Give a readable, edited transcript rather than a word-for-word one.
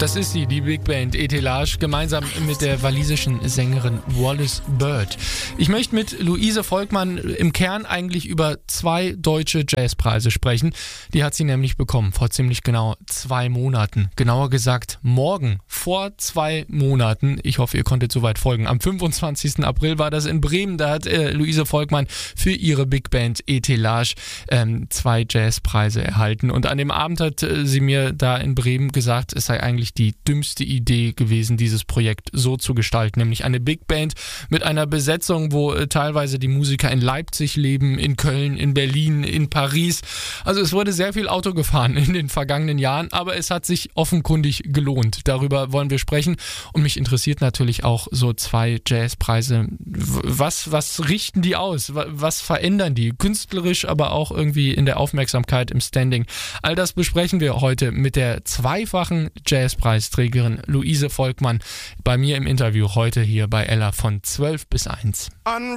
Das ist sie, die Big Band Etelage, gemeinsam mit der walisischen Sängerin Wallis Bird. Ich möchte mit Luise Volkmann im Kern eigentlich über 2 deutsche Jazzpreise sprechen. Die hat sie nämlich bekommen vor ziemlich genau 2 Monaten. Genauer gesagt morgen, vor 2 Monaten. Ich hoffe, ihr konntet soweit folgen. Am 25. April war das in Bremen. Da hat Luise Volkmann für ihre Big Band Etelage 2 Jazzpreise erhalten. Und an dem Abend hat sie mir da in Bremen gesagt, es sei eigentlich die dümmste Idee gewesen, dieses Projekt so zu gestalten, nämlich eine Big Band mit einer Besetzung, wo teilweise die Musiker in Leipzig leben, in Köln, in Berlin, in Paris. Also es wurde sehr viel Auto gefahren in den vergangenen Jahren, aber es hat sich offenkundig gelohnt. Darüber wollen wir sprechen und mich interessiert natürlich auch so 2 Jazzpreise. Was richten die aus? Was verändern die? Künstlerisch, aber auch irgendwie in der Aufmerksamkeit, im Standing. All das besprechen wir heute mit der 2-fachen Jazzpreisträgerin Luise Volkmann bei mir im Interview heute hier bei Ella von 12 bis 1.